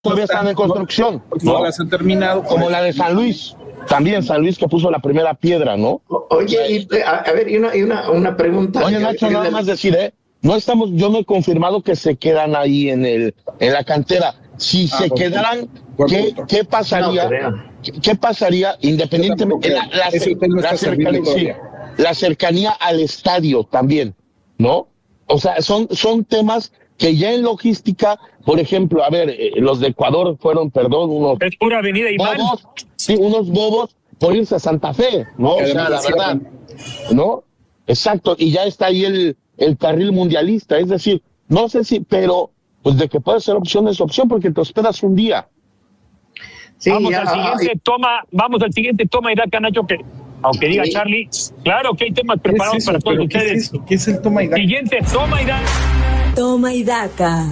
todavía están en construcción. No las han terminado. Como la de San Luis. También San Luis que puso la primera piedra, ¿no? Oye, a ver, y una pregunta. Oye, Nacho, nada más decir, no estamos, yo no he confirmado que se quedan ahí en la cantera. Si se quedaran, ¿qué pasaría? ¿Qué pasaría independientemente la cercanía al estadio también, ¿no? O sea, son temas que ya en logística, por ejemplo, a ver, los de Ecuador fueron, unos... Es pura avenida Iván. Unos bobos por irse a Santa Fe, ¿no? O sea, la verdad, ¿no? Exacto, y ya está ahí el carril mundialista, es decir, no sé si, pero pues de que puede ser opción es opción porque te hospedas un día. Sí, vamos al siguiente toma y daca, Nacho, que aunque diga Charlie, claro que hay temas preparados para todos ustedes. ¿Qué es el toma y daca? Siguiente toma y daca. Toma y daca.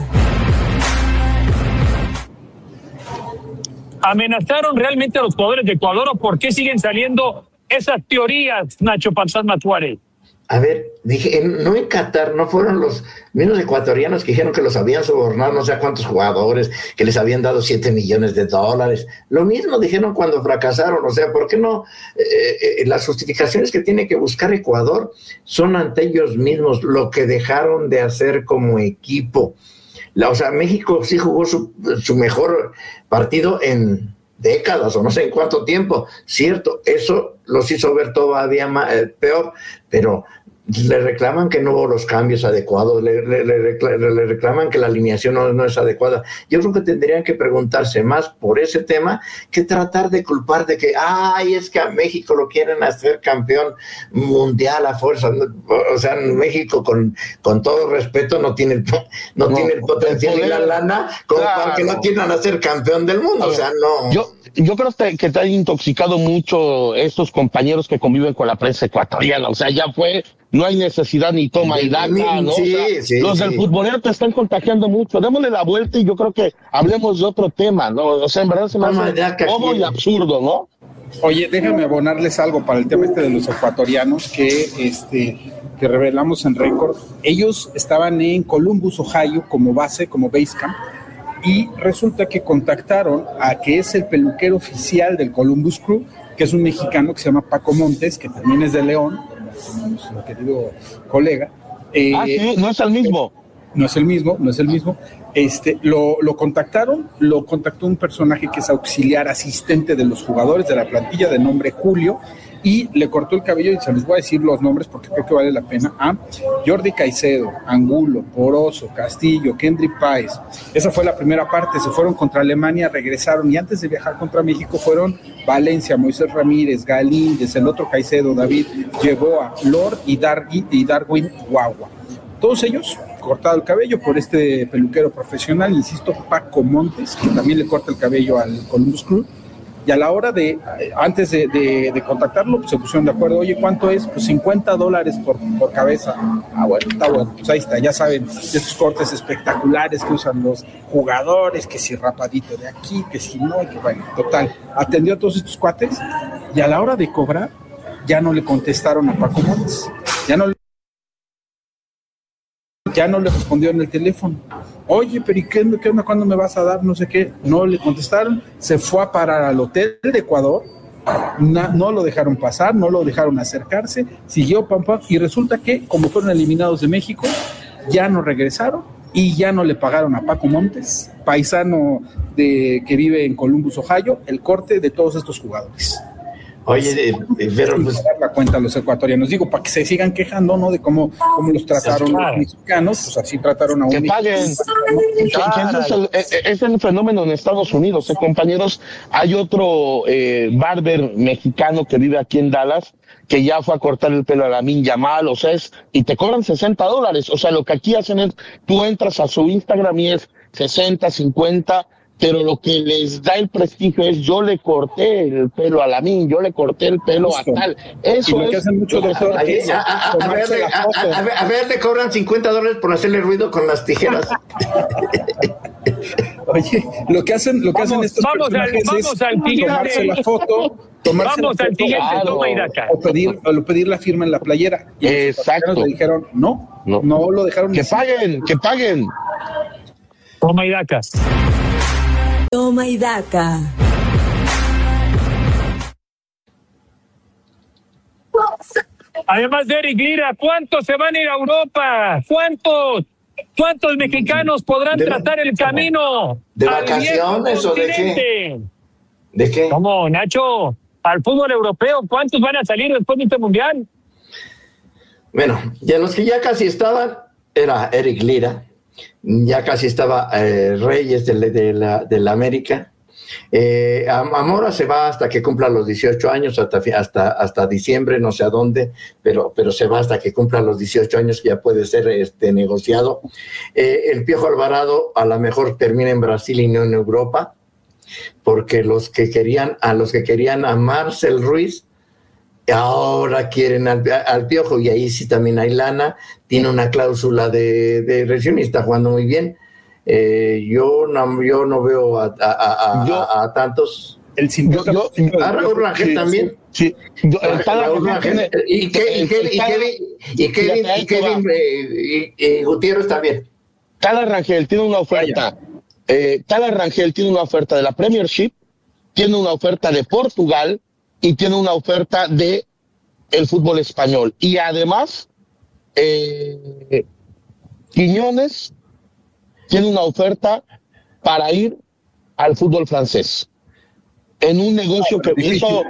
¿Amenazaron realmente a los jugadores de Ecuador o por qué siguen saliendo esas teorías, Nacho Panzán Suárez? A ver, dije, no en Qatar, no fueron los mismos ecuatorianos que dijeron que los habían sobornado no sé a cuántos jugadores, que les habían dado $7 millones. Lo mismo dijeron cuando fracasaron, o sea, ¿por qué no? Las justificaciones que tiene que buscar Ecuador son ante ellos mismos, lo que dejaron de hacer como equipo. O sea, México sí jugó su mejor partido en décadas o no sé en cuánto tiempo, cierto, eso los hizo ver todavía peor, pero le reclaman que no hubo los cambios adecuados, le reclaman que la alineación no es adecuada. Yo creo que tendrían que preguntarse más por ese tema que tratar de culpar de que, es que a México lo quieren hacer campeón mundial a fuerza. O sea, México, con todo respeto, no tiene el potencial ni la lana como para que no quieran hacer campeón del mundo. O sea, no. Yo creo que te han intoxicado mucho estos compañeros que conviven con la prensa ecuatoriana. O sea, no hay necesidad ni toma y daca, ¿no? Los del futbolero te están contagiando mucho. Démosle la vuelta y yo creo que hablemos de otro tema, ¿no? O sea, en verdad se me hace bobo y absurdo, ¿no? Oye, déjame abonarles algo para el tema de los ecuatorianos que revelamos en récord. Ellos estaban en Columbus, Ohio, como base, como base camp, y resulta que contactaron a que es el peluquero oficial del Columbus Crew, que es un mexicano que se llama Paco Montes, que también es de León, nuestro querido colega. Sí, no es el mismo. No es el mismo. Lo contactaron, lo contactó un personaje que es auxiliar, asistente de los jugadores de la plantilla, de nombre Julio, y le cortó el cabello, y se les voy a decir los nombres porque creo que vale la pena, a Jordi Caicedo, Angulo, Poroso, Castillo, Kendrick Páez. Esa fue la primera parte, se fueron contra Alemania, regresaron, y antes de viajar contra México fueron Valencia, Moisés Ramírez, Galíndez, el otro Caicedo, David, Yeboa, Lord y Darwin Guagua. Todos ellos cortado el cabello por este peluquero profesional, insisto, Paco Montes, que también le corta el cabello al Columbus Crew. Y a la hora antes de contactarlo, pues se pusieron de acuerdo. Oye, ¿cuánto es? Pues $50 por cabeza. Bueno, está bueno. Pues ahí está, ya saben, estos cortes espectaculares que usan los jugadores, que si rapadito de aquí, que si no, que bueno, total. Atendió a todos estos cuates y a la hora de cobrar, ya no le contestaron a Paco Montes. Ya no le respondió en el teléfono. Oye, pero ¿y qué onda? ¿Cuándo me vas a dar? No sé qué. No le contestaron. Se fue a parar al hotel de Ecuador. No lo dejaron pasar, no lo dejaron acercarse. Siguió pam. Y resulta que, como fueron eliminados de México, ya no regresaron y ya no le pagaron a Paco Montes, paisano que vive en Columbus, Ohio, el corte de todos estos jugadores. Oye, pero pues dar la cuenta a los ecuatorianos, digo, para que se sigan quejando, ¿no? De cómo los trataron los mexicanos, pues así trataron a un que paguen. Es el fenómeno en Estados Unidos, compañeros. Hay otro barber mexicano que vive aquí en Dallas, que ya fue a cortar el pelo a Lamine Yamal, o sea, y te cobran $60. O sea, lo que aquí hacen es, tú entras a su Instagram y es 60, 50, pero lo que les da el prestigio es yo le corté el pelo a Lamine, yo le corté el pelo a tal. Eso es. A ver, le cobran $50 por hacerle ruido con las tijeras. Oye, lo que hacen estos personajes es tomarse la foto, toma y daca. o pedir la firma en la playera. Y exacto. Le dijeron no lo dejaron. Que paguen. Toma y daca. Toma y daca. Además de Eric Lira, ¿cuántos se van a ir a Europa? ¿Cuántos mexicanos podrán tratar el camino? ¿De vacaciones o de qué? ¿De qué? ¿Cómo, Nacho? Al fútbol europeo, ¿cuántos van a salir después de este mundial? Bueno, ya los que ya casi estaban, era Eric Lira, ya casi estaba Reyes de la América. Amora se va hasta que cumpla los 18 años, hasta diciembre, no sé a dónde, pero se va hasta que cumpla los 18 años, que ya puede ser negociado. El Piojo Alvarado a lo mejor termina en Brasil y no en Europa, porque los que querían a Marcel Ruiz ahora quieren al Piojo, y ahí sí también hay lana, tiene una cláusula de rescisión y está jugando muy bien. Yo no veo a tantos. El 50%. A Raúl Rangel también. Sí. Raúl Rangel. Y Kevin Gutiérrez también. Tala Rangel tiene una oferta. Tala Rangel tiene una oferta de la Premiership, tiene una oferta de Portugal y tiene una oferta de el fútbol español. Y además, Quiñones tiene una oferta para ir al fútbol francés. En un negocio que hizo...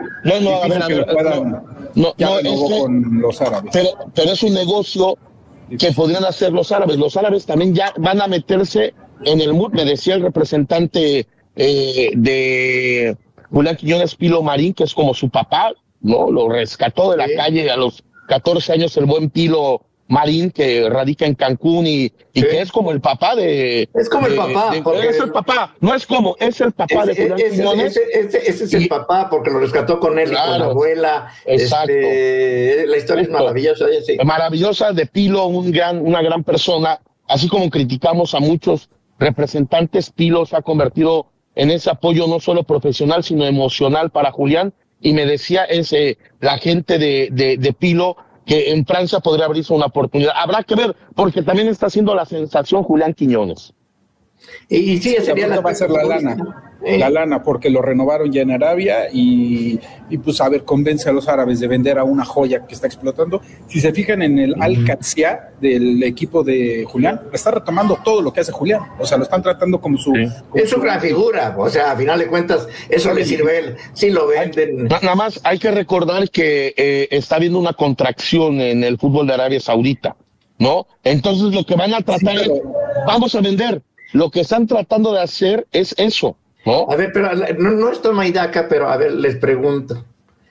con los árabes. Pero es un negocio que podrían hacer los árabes. Los árabes también ya van a meterse en el mood. Me decía el representante de Julián Quiñones, Pilo Marín, que es como su papá, ¿no? Lo rescató de la calle a los 14 años el buen Pilo Marín, que radica en Cancún y que es como el papá de... Es como el papá. Es el papá, no es como, es el papá de Julián Quiñones. Ese es el papá, porque lo rescató con él, claro, y con la abuela. Exacto. La historia es maravillosa. Sí. Maravillosa de Pilo, una gran persona. Así como criticamos a muchos representantes, Pilo se ha convertido en ese apoyo no solo profesional, sino emocional para Julián. Y me decía la gente de Pilo, que en Francia podría abrirse una oportunidad. Habrá que ver, porque también está haciendo la sensación Julián Quiñones. Y sí, sería va a ser la lana. La lana, porque lo renovaron ya en Arabia y pues a ver, convence a los árabes de vender a una joya que está explotando. Si se fijan en el Al-Qadsiya del equipo de Julián, está retomando todo lo que hace Julián. O sea, lo están tratando como su... Es su gran figura, o sea, a final de cuentas, eso le sirve a él. Sí lo venden. Nada más hay que recordar que está habiendo una contracción en el fútbol de Arabia Saudita, ¿no? Entonces lo que van a tratar es, vamos a vender. Lo que están tratando de hacer es eso, ¿no? A ver, pero no es toma y daca, pero a ver, les pregunto.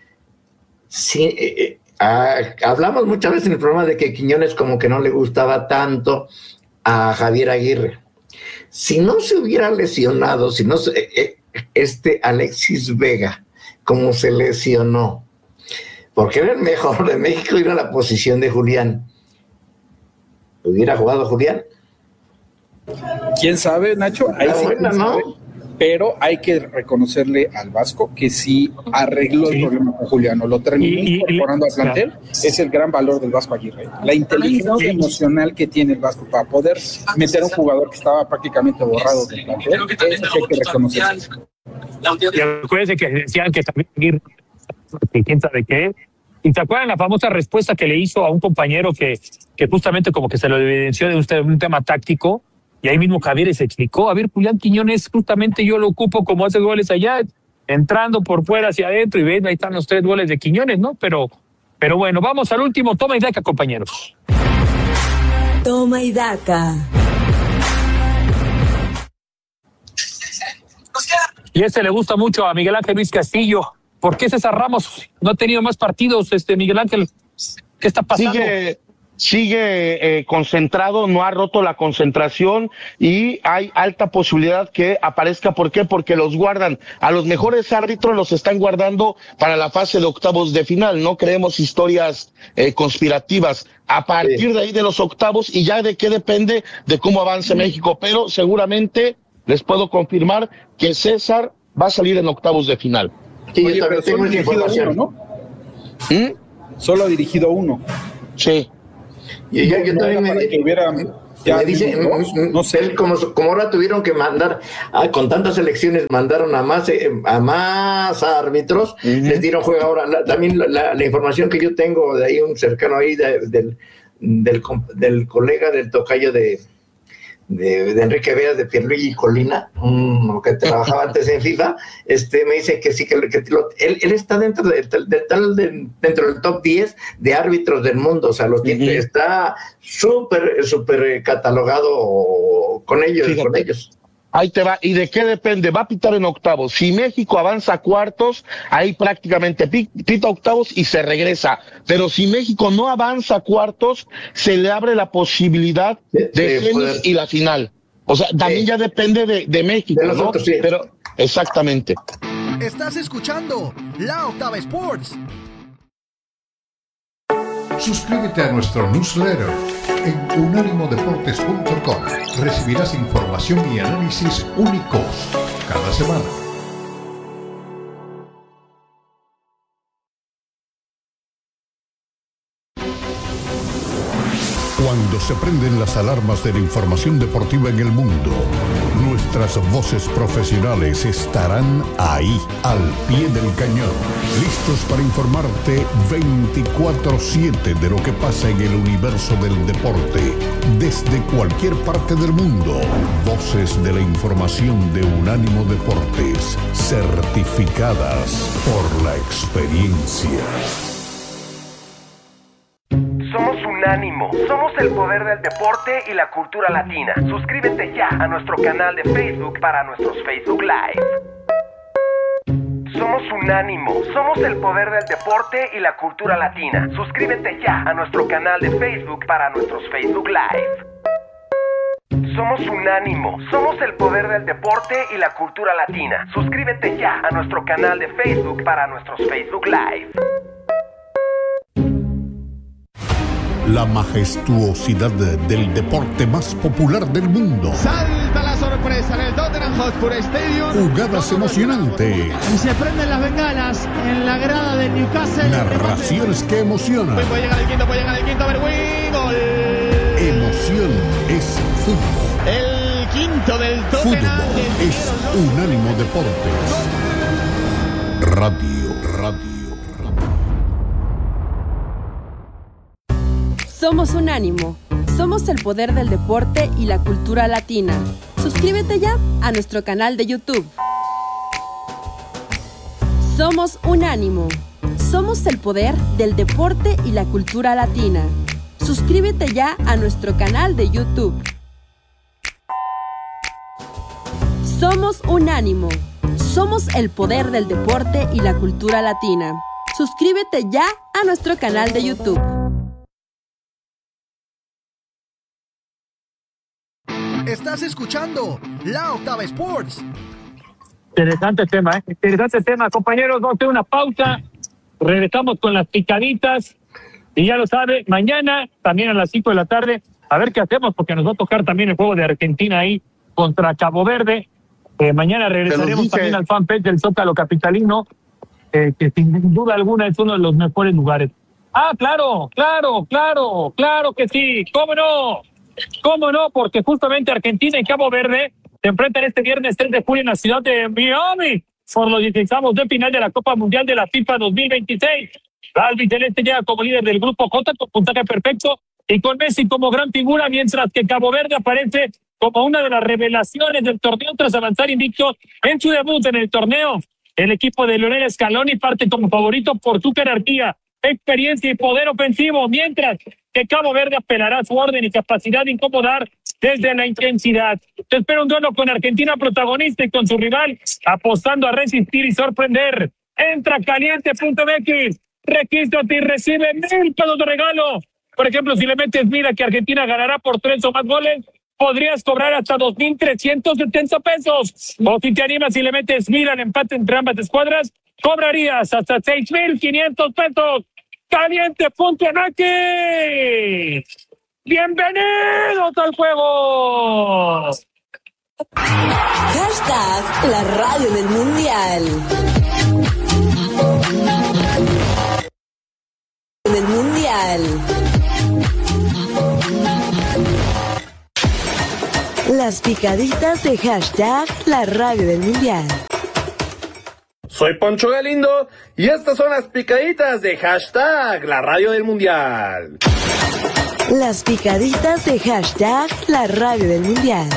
Sí, hablamos muchas veces en el programa de que Quiñones como que no le gustaba tanto a Javier Aguirre. Si no se hubiera lesionado, si no Alexis Vega, como se lesionó, porque era el mejor de México, ir a la posición de Julián, ¿hubiera jugado Julián? ¿Quién sabe, Nacho? Ahí sí, bueno, sabe, pero hay que reconocerle al Vasco que sí arregló el problema con Juliano, lo terminó incorporando al plantel. Es el gran valor del Vasco Aguirre. La inteligencia emocional que tiene el Vasco para poder meter a un jugador que estaba prácticamente borrado del plantel, eso hay que reconocerlo. Y acuérdense que decían que también Aguirre, que quién sabe qué. ¿Y te acuerdan la famosa respuesta que le hizo a un compañero que justamente como que se lo evidenció de un tema táctico? Y ahí mismo Javier se explicó, a ver, Julián Quiñones, justamente yo lo ocupo como hace goles allá, entrando por fuera hacia adentro, y ven, ahí están los 3 goles de Quiñones, ¿no? Pero bueno, vamos al último, toma y daca, compañeros. Toma y daca. Y le gusta mucho a Miguel Ángel Luis Castillo. ¿Por qué César Ramos no ha tenido más partidos, Miguel Ángel? ¿Qué está pasando? Sigue concentrado, no ha roto la concentración y hay alta posibilidad que aparezca. ¿Por qué? Porque los guardan. A los mejores árbitros los están guardando para la fase de octavos de final. No creemos historias conspirativas. A partir de ahí de los octavos, y ya de qué depende de cómo avance México. Pero seguramente les puedo confirmar que César va a salir en octavos de final. Sí, oye, pero solo ha dirigido uno, ¿no? Solo ha dirigido uno. Sí. Yo también que Ya me dice, no sé. él, como ahora tuvieron que mandar, con tantas elecciones, mandaron a más árbitros, les dieron juego ahora. También la información que yo tengo de ahí, un cercano ahí del colega del tocayo de Enrique Veas, de Pierluigi Colina, que trabajaba antes en FIFA, me dice que sí, que él está dentro del top 10 de árbitros del mundo, o sea, está súper catalogado con ellos. Fíjate. Con ellos. Ahí te va. ¿Y de qué depende? Va a pitar en octavos. Si México avanza a cuartos, ahí prácticamente pita octavos y se regresa. Pero si México no avanza a cuartos, se le abre la posibilidad de semis y la final. O sea, también ya depende de México, de nosotros, ¿no? sí. Pero, exactamente. Estás escuchando La Octava Sports. Suscríbete a nuestro newsletter en unánimodeportes.com. Recibirás información y análisis únicos cada semana. Cuando se prenden las alarmas de la información deportiva en el mundo, nuestras voces profesionales estarán ahí, al pie del cañón, listos para informarte 24/7 de lo que pasa en el universo del deporte, desde cualquier parte del mundo. Voces de la información de Unánimo Deportes, certificadas por la experiencia. Somos Unánimo, somos el poder del deporte y la cultura latina. Suscríbete ya a nuestro canal de Facebook para nuestros Facebook Live. Somos Unánimo, somos el poder del deporte y la cultura latina. Suscríbete ya a nuestro canal de Facebook para nuestros Facebook Live. Somos Unánimo, somos el poder del deporte y la cultura latina. Suscríbete ya a nuestro canal de Facebook para nuestros Facebook Live. La majestuosidad del deporte más popular del mundo. Salta la sorpresa en el Tottenham Hotspur Stadium. Jugadas emocionantes. Y se prenden las bengalas en la grada de Newcastle. Narraciones que emocionan. Puede llegar el quinto, Berwin. Gol. Emoción es fútbol. El quinto del Tottenham. Fútbol es Unánimo Deportes. Radio. Somos Unánimo. Somos el poder del deporte y la cultura latina. Suscríbete ya a nuestro canal de YouTube. Somos Unánimo. Somos el poder del deporte y la cultura latina. Suscríbete ya a nuestro canal de YouTube. Somos Unánimo. Somos el poder del deporte y la cultura latina. Suscríbete ya a nuestro canal de YouTube. Estás escuchando La Octava Sports. Interesante tema, ¿eh? Interesante tema, compañeros. Vamos a hacer una pausa. Regresamos con las picaditas. Y ya lo sabe, mañana, también a las 5 de la tarde, a ver qué hacemos, porque nos va a tocar también el juego de Argentina ahí contra Cabo Verde. Mañana regresaremos también al fanpage del Zócalo Capitalino, que sin duda alguna es uno de los mejores lugares. Ah, claro que sí. ¿Cómo no? Porque justamente Argentina y Cabo Verde se enfrentan este viernes 3 de julio en la ciudad de Miami por los 16avos de final de la Copa Mundial de la FIFA 2026. La albiceleste llega como líder del grupo J con puntaje perfecto y con Messi como gran figura, mientras que Cabo Verde aparece como una de las revelaciones del torneo tras avanzar invicto en su debut en el torneo. El equipo de Lionel Scaloni parte como favorito por su jerarquía, experiencia y poder ofensivo, mientras que Cabo Verde apelará a su orden y capacidad de incomodar desde la intensidad. Te espera un duelo con Argentina protagonista y con su rival apostando a resistir y sorprender. Entra caliente.mx, regístrate y recibe 1,000 pesos de regalo. Por ejemplo, si le metes mira que Argentina ganará por 3 o más goles, podrías cobrar hasta 2,370 pesos. O si te animas y le metes mira el empate entre ambas escuadras, cobrarías hasta 6,500 pesos. Caliente.mx. ¡Bienvenidos al juego! Hashtag la radio del mundial. Del mundial. Las picaditas de hashtag la radio del mundial. Soy Poncho Galindo y estas son las picaditas de hashtag la radio del mundial. Las picaditas de hashtag la radio del mundial.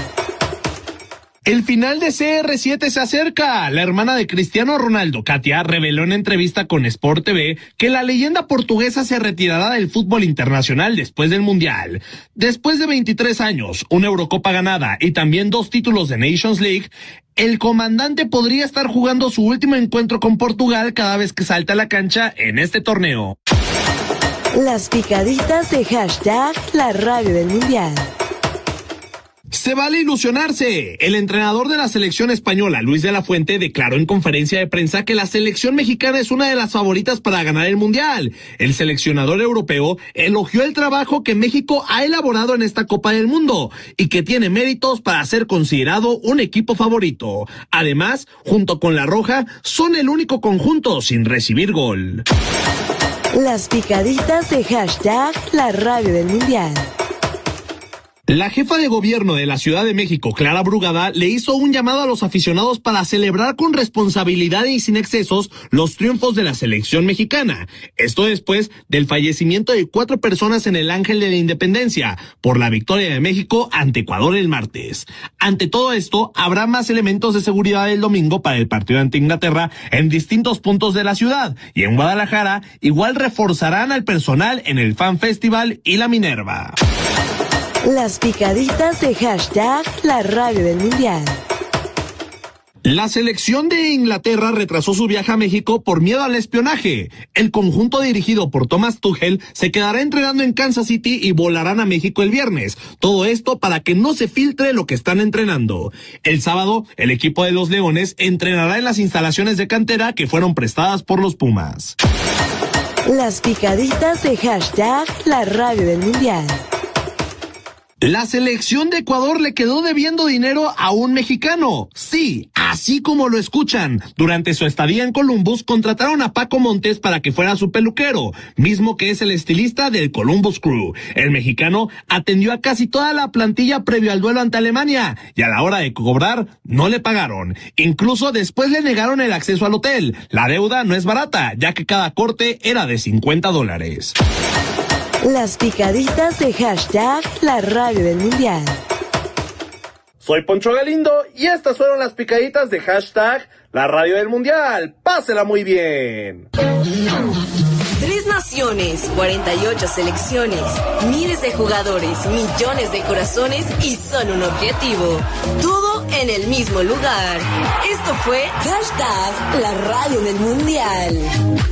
El final de CR7 se acerca. La hermana de Cristiano Ronaldo, Katia, reveló en entrevista con Sport TV que la leyenda portuguesa se retirará del fútbol internacional después del Mundial. Después de 23 años, una Eurocopa ganada y también 2 títulos de Nations League, el comandante podría estar jugando su último encuentro con Portugal cada vez que salta a la cancha en este torneo. Las picaditas de hashtag la radio del mundial. Se vale ilusionarse. El entrenador de la selección española, Luis de la Fuente, declaró en conferencia de prensa que la selección mexicana es una de las favoritas para ganar el Mundial. El seleccionador europeo elogió el trabajo que México ha elaborado en esta Copa del Mundo y que tiene méritos para ser considerado un equipo favorito. Además, junto con la Roja, son el único conjunto sin recibir gol. Las picaditas de hashtag la radio del mundial. La jefa de gobierno de la Ciudad de México, Clara Brugada, le hizo un llamado a los aficionados para celebrar con responsabilidad y sin excesos los triunfos de la selección mexicana. Esto después del fallecimiento de 4 personas en el Ángel de la Independencia por la victoria de México ante Ecuador el martes. Ante todo esto, habrá más elementos de seguridad el domingo para el partido ante Inglaterra en distintos puntos de la ciudad, y en Guadalajara igual reforzarán al personal en el Fan Festival y la Minerva. Las picaditas de hashtag la radio del mundial. La selección de Inglaterra retrasó su viaje a México por miedo al espionaje. El conjunto dirigido por Thomas Tuchel se quedará entrenando en Kansas City y volarán a México el viernes. Todo esto para que no se filtre lo que están entrenando. El sábado, el equipo de los Leones entrenará en las instalaciones de cantera que fueron prestadas por los Pumas. Las picaditas de hashtag la radio del mundial. La selección de Ecuador le quedó debiendo dinero a un mexicano. Sí, así como lo escuchan. Durante su estadía en Columbus, contrataron a Paco Montes para que fuera su peluquero, mismo que es el estilista del Columbus Crew. El mexicano atendió a casi toda la plantilla previo al duelo ante Alemania, y a la hora de cobrar, no le pagaron. Incluso después le negaron el acceso al hotel. La deuda no es barata, ya que cada corte era de $50. Las picaditas de hashtag la radio del mundial. Soy Poncho Galindo y estas fueron las picaditas de hashtag la radio del mundial. Pásela muy bien. 3 naciones, 48 selecciones, miles de jugadores, millones de corazones y solo un objetivo. Todo en el mismo lugar. Esto fue hashtag la radio del mundial.